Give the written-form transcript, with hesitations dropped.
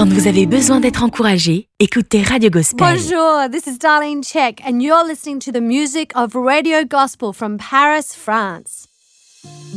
Quand vous avez besoin d'être encouragé, écoutez Radio Gospel. Bonjour, this is Darlene Check, and you're listening to the music of Radio Gospel from Paris, France.